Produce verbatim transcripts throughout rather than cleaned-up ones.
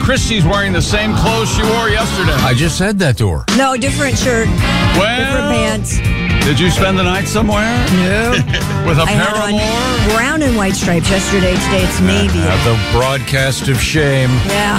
Christy's wearing the same clothes she wore yesterday. I just said that to her. No, different shirt. Well, different pants. Did you spend the night somewhere? No. With a I had on paramour? brown and white stripes yesterday. Today it's navy. Uh, the broadcast of shame. Yeah.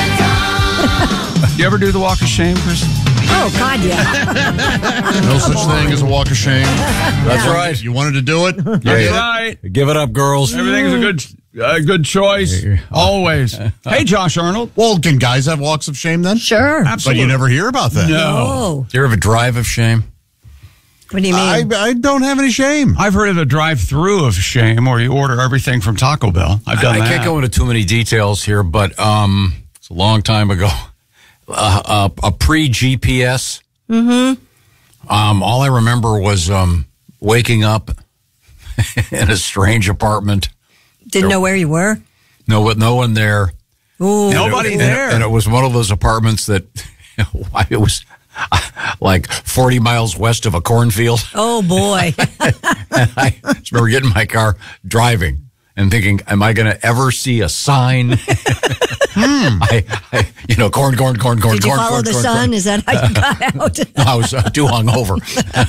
You ever do the walk of shame, Chris? Oh, God, yeah. No such thing as a walk of shame. That's right. You wanted to do it? Yeah, That's yeah. right. Give it up, girls. Everything's a good a good choice. Always. Hey, Josh Arnold. Well, can guys have walks of shame then? Sure. Absolutely. But you never hear about that. No. Oh. Do you ever have a drive of shame? What do you mean? I, I don't have any shame. I've heard of a drive-through of shame where you order everything from Taco Bell. I've done I, I that. can't go into too many details here, but um, it's a long time ago. Uh, uh, a pre-G P S. Mm-hmm. Um, all I remember was um, waking up in a strange apartment. Didn't know where you were? No, with no one there. Ooh. Nobody and it, there. And it, and it was one of those apartments that it was like forty miles west of a cornfield. Oh, boy. And I just remember getting in my car, driving, and thinking, am I going to ever see a sign? hmm. I, I, you know, corn, corn, corn, corn, Did you corn, follow corn, the corn, sun? corn. Is that how you got out? No, I was uh, too hungover.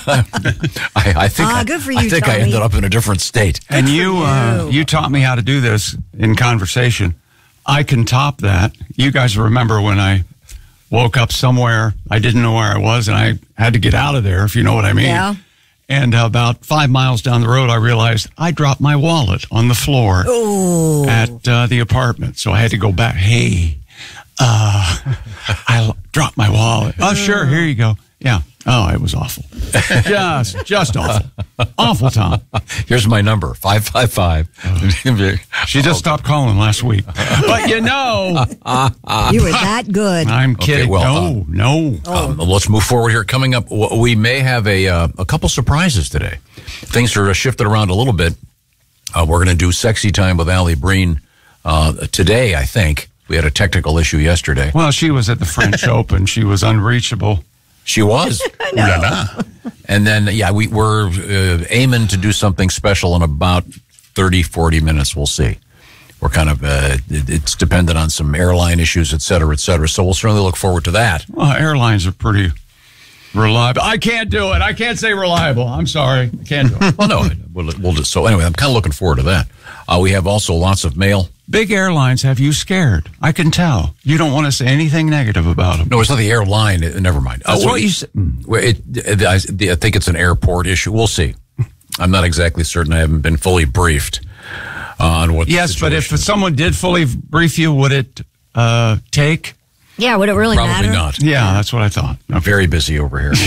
I, I think, Ah, I, good for you, I think I Tommy. ended up in a different state. And you, uh, you. you taught me how to do this in conversation. I can top that. You guys remember when I woke up somewhere, I didn't know where I was, and I had to get out of there, if you know what I mean. Yeah. And uh, about five miles down the road, I realized I dropped my wallet on the floor Ooh. at uh, the apartment. So I had to go back. Hey, uh, I l- dropped my wallet. Oh, sure. Here you go. Yeah. Oh, it was awful. Just, just awful. Awful, Tom. Here's my number, five five five. She just stopped calling last week. But you know, You were that good. I'm kidding. well, no, no. Um, let's move forward here. Coming up, w- we may have a uh, a couple surprises today. Things are shifted around a little bit. Uh, we're going to do Sexy Time with Allie Breen uh, today, I think. We had a technical issue yesterday. Well, she was at the French Open. She was unreachable. She was. I know. And then, yeah, we, we're uh, aiming to do something special in about thirty, forty minutes. We'll see. We're kind of, uh, it, it's dependent on some airline issues, et cetera, et cetera. So we'll certainly look forward to that. Well, airlines are pretty reliable. I can't do it. I can't say reliable. I'm sorry. I can't do it. Well, no, we'll, we'll just, so anyway, I'm kind of looking forward to that. Uh, we have also lots of mail. Big airlines have you scared. I can tell. You don't want to say anything negative about them. No, it's not the airline. Uh, Never mind. That's Uh, what you said. Well, it, it, I, I think it's an airport issue. We'll see. I'm not exactly certain. I haven't been fully briefed uh, on what. Yes, the but if situation is. someone did fully brief you, would it uh, take? Yeah, would it really Probably matter? not. Yeah, that's what I thought. I'm very busy over here.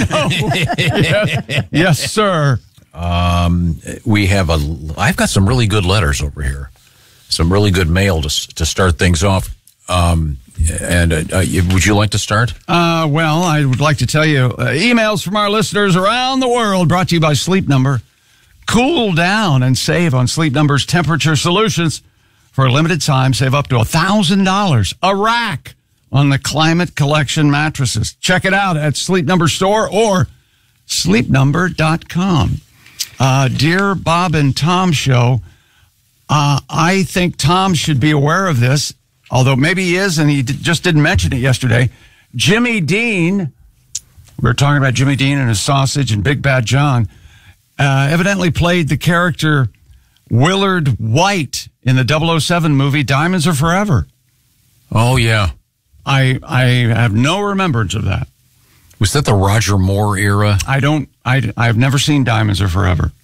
yes, yes, sir. Um, we have a. I've got some really good letters over here. Some really good mail to to start things off. Um, and uh, uh, would you like to start? Uh, well, I would like to tell you uh, emails from our listeners around the world brought to you by Sleep Number. Cool down and save on Sleep Number's temperature solutions. For a limited time, save up to one thousand dollars a rack on the Climate Collection mattresses. Check it out at Sleep Number Store or sleep number dot com. Uh, dear Bob and Tom Show, uh, I think Tom should be aware of this, although maybe he is, and he d- just didn't mention it yesterday. Jimmy Dean, we were talking about Jimmy Dean and his sausage and Big Bad John, uh, evidently played the character Willard White in the double oh seven movie Diamonds Are Forever. Oh yeah, I I have no remembrance of that. was that the Roger Moore era? I don't. I I've never seen Diamonds Are Forever.